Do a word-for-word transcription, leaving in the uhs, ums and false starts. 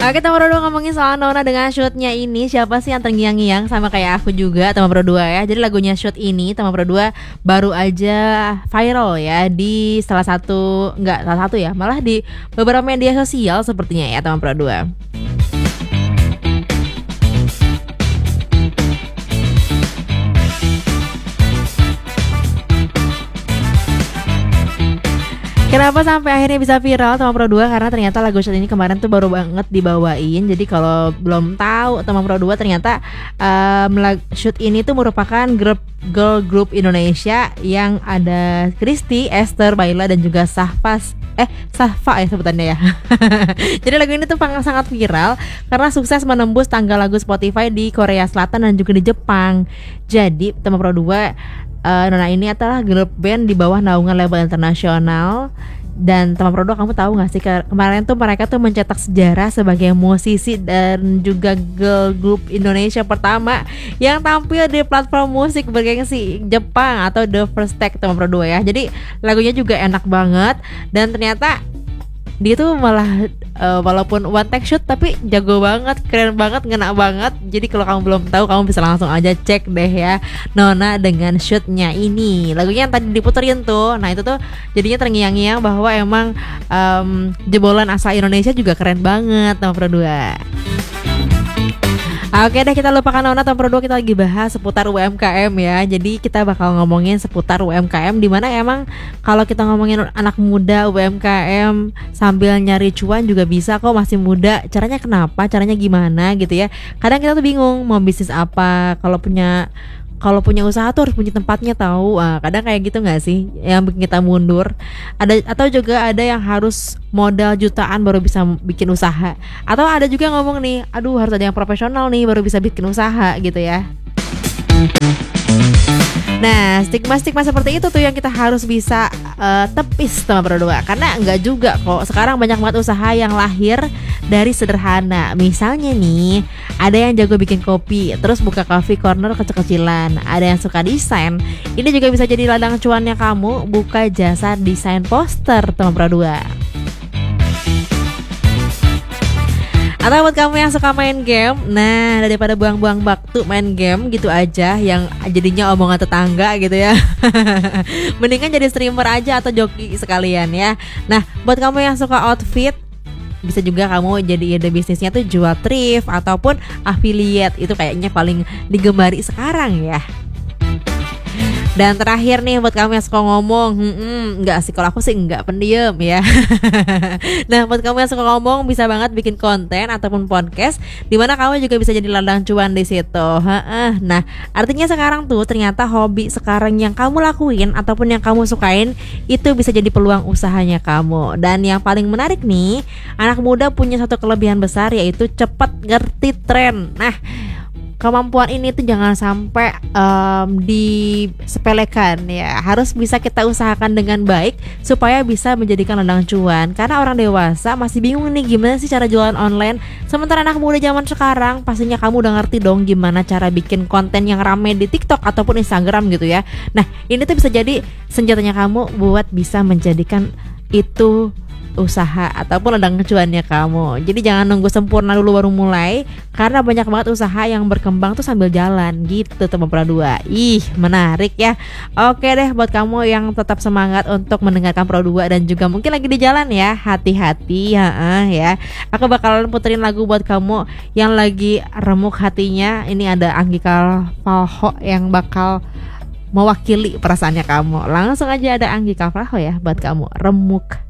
Oke, teman berdua ngomongin soal Nona dengan shootnya ini. Siapa sih yang terngiang-ngiang sama kayak aku juga, teman berdua ya. Jadi lagunya shoot ini, teman berdua baru aja viral ya di salah satu, enggak salah satu ya, malah di beberapa media sosial sepertinya ya, teman berdua. Kenapa sampai akhirnya bisa viral teman Pro dua? Karena ternyata lagu shoot ini kemarin tuh baru banget dibawain. Jadi kalau belum tahu teman Pro dua, ternyata um, shoot ini tuh merupakan grup girl group Indonesia yang ada Christy, Esther, Baila dan juga Safas. Eh, Safa ya sebutannya ya. Jadi lagu ini tuh sangat viral karena sukses menembus tangga lagu Spotify di Korea Selatan dan juga di Jepang. Jadi teman Pro dua, Uh, Nona ini adalah grup band di bawah naungan label internasional. Dan teman Pro dua, kamu tahu gak sih ke- kemarin tuh mereka tuh mencetak sejarah sebagai musisi dan juga girl group Indonesia pertama yang tampil di platform musik bergengsi Jepang atau The First Take, teman Pro dua ya. Jadi lagunya juga enak banget dan ternyata dia tuh malah uh, walaupun one take shoot tapi jago banget, keren banget, ngena banget. Jadi kalau kamu belum tahu, kamu bisa langsung aja cek deh ya Nona dengan shootnya ini. Lagunya yang tadi diputerin tuh, nah itu tuh jadinya terngiang-ngiang bahwa emang um, jebolan asal Indonesia juga keren banget teman Pro dua. Oke deh, kita lupakan Nona, teman Pro dua, kita lagi bahas seputar U M K M ya. Jadi kita bakal ngomongin seputar U M K M, dimana emang kalau kita ngomongin anak muda U M K M sambil nyari cuan juga bisa kok, masih muda. Caranya kenapa? Caranya gimana gitu ya. Kadang kita tuh bingung mau bisnis apa. Kalau punya Kalau punya usaha tuh harus punya tempatnya tahu. Ah, kadang kayak gitu nggak sih yang bikin kita mundur. Ada atau juga ada yang harus modal jutaan baru bisa bikin usaha. Atau ada juga yang ngomong nih, aduh harus ada yang profesional nih baru bisa bikin usaha gitu ya. Nah, stigma-stigma seperti itu tuh yang kita harus bisa uh, tepis teman Pro dua. Karena enggak juga kok. Sekarang banyak banget usaha yang lahir dari sederhana. Misalnya nih, ada yang jago bikin kopi, terus buka coffee corner kecil-kecilan. Ada yang suka desain. Ini juga bisa jadi ladang cuannya kamu, buka jasa desain poster teman Pro dua. Atau buat kamu yang suka main game, nah daripada buang-buang waktu main game gitu aja yang jadinya omongan tetangga gitu ya, mendingan jadi streamer aja atau joki sekalian ya. Nah buat kamu yang suka outfit, bisa juga kamu jadi ide bisnisnya tuh jual thrift ataupun affiliate. Itu kayaknya paling digemari sekarang ya. Dan terakhir nih buat kamu yang suka ngomong, hmm, enggak sih, kalau aku sih enggak, pendiam ya. Nah buat kamu yang suka ngomong, bisa banget bikin konten ataupun podcast di mana kamu juga bisa jadi ladang cuan di situ. Nah artinya sekarang tuh ternyata hobi sekarang yang kamu lakuin ataupun yang kamu sukain itu bisa jadi peluang usahanya kamu. Dan yang paling menarik nih, anak muda punya satu kelebihan besar, yaitu cepat ngerti tren. Nah kemampuan ini tuh jangan sampai um, disepelekan ya. Harus bisa kita usahakan dengan baik supaya bisa menjadikan ladang cuan. Karena orang dewasa masih bingung nih gimana sih cara jualan online. Sementara anak muda zaman sekarang pastinya kamu udah ngerti dong gimana cara bikin konten yang rame di TikTok ataupun Instagram gitu ya. Nah ini tuh bisa jadi senjatanya kamu buat bisa menjadikan itu usaha ataupun ladang cuannya kamu. Jadi jangan nunggu sempurna dulu baru mulai, karena banyak banget usaha yang berkembang tuh sambil jalan gitu teman Pro dua. Ih menarik ya. Oke deh, buat kamu yang tetap semangat untuk mendengarkan Pro dua dan juga mungkin lagi di jalan ya, hati-hati ya, ya. Aku bakalan puterin lagu buat kamu yang lagi remuk hatinya. Ini ada Anggika Falho yang bakal mewakili perasaannya kamu. Langsung aja ada Anggika Falho ya buat kamu, remuk.